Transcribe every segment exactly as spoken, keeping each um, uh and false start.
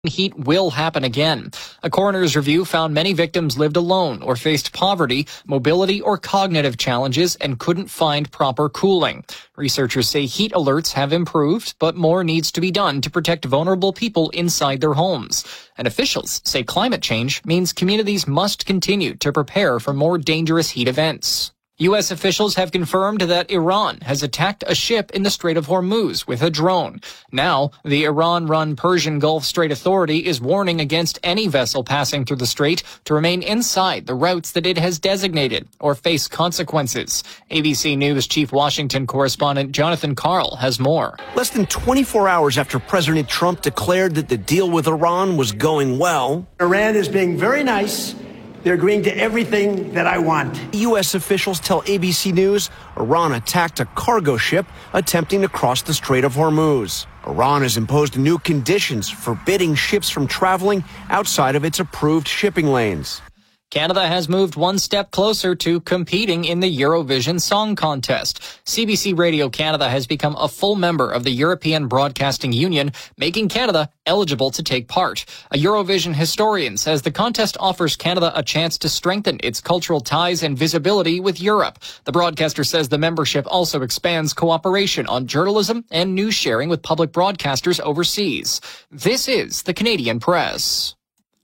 heat will happen again. A coroner's review found many victims lived alone or faced poverty, mobility, or cognitive challenges and couldn't find proper cooling. Researchers say heat alerts have improved, but more needs to be done to protect vulnerable people inside their homes. And officials say climate change means communities must continue to prepare for more dangerous heat events. U S officials have confirmed that Iran has attacked a ship in the Strait of Hormuz with a drone. Now, the Iran-run Persian Gulf Strait Authority is warning against any vessel passing through the strait to remain inside the routes that it has designated or face consequences. A B C News Chief Washington correspondent Jonathan Karl has more. Less than twenty-four hours after President Trump declared that the deal with Iran was going well, Iran is being very nice. They're agreeing to everything that I want. U S officials tell A B C News Iran attacked a cargo ship attempting to cross the Strait of Hormuz. Iran has imposed new conditions forbidding ships from traveling outside of its approved shipping lanes. Canada has moved one step closer to competing in the Eurovision Song Contest. C B C Radio Canada has become a full member of the European Broadcasting Union, making Canada eligible to take part. A Eurovision historian says the contest offers Canada a chance to strengthen its cultural ties and visibility with Europe. The broadcaster says the membership also expands cooperation on journalism and news sharing with public broadcasters overseas. This is the Canadian Press.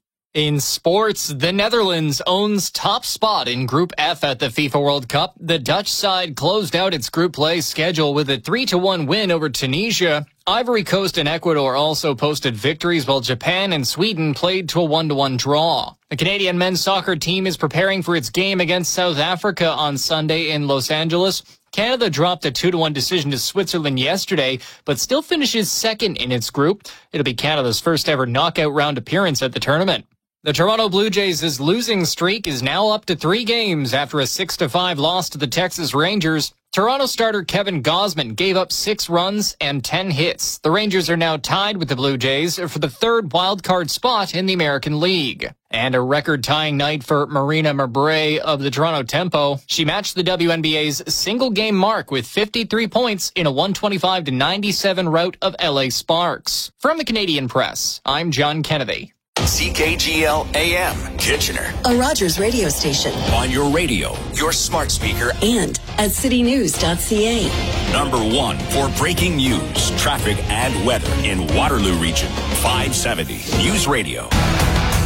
In sports, the Netherlands owns top spot in Group F at the FIFA World Cup. The Dutch side closed out its group play schedule with a three to one win over Tunisia. Ivory Coast and Ecuador also posted victories, while Japan and Sweden played to a one to one draw. The Canadian men's soccer team is preparing for its game against South Africa on Sunday in Los Angeles. Canada dropped a two to one decision to Switzerland yesterday, but still finishes second in its group. It'll be Canada's first ever knockout round appearance at the tournament. The Toronto Blue Jays' losing streak is now up to three games after a six to five loss to the Texas Rangers. Toronto starter Kevin Gausman gave up six runs and ten hits. The Rangers are now tied with the Blue Jays for the third wildcard spot in the American League. And a record-tying night for Marina Mabrey of the Toronto Tempo. She matched the W N B A's single-game mark with fifty-three points in a one twenty-five to ninety-seven rout of L A Sparks. From the Canadian Press, I'm John Kennedy. C K G L A M, Kitchener. A Rogers radio station. On your radio, your smart speaker, and at city news dot c a. Number one for breaking news, traffic, and weather in Waterloo Region. five seventy News Radio.